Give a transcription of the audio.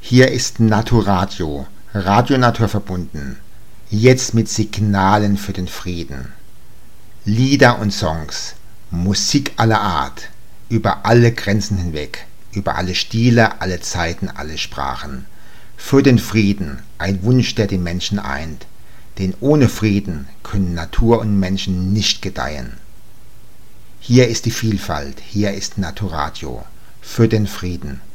Hier ist Naturadio, Radio naturverbunden, jetzt mit Signalen für den Frieden. Lieder und Songs, Musik aller Art, über alle Grenzen hinweg, über alle Stile, alle Zeiten, alle Sprachen. Für den Frieden, ein Wunsch, der die Menschen eint, denn ohne Frieden können Natur und Menschen nicht gedeihen. Hier ist die Vielfalt, hier ist Naturadio, für den Frieden.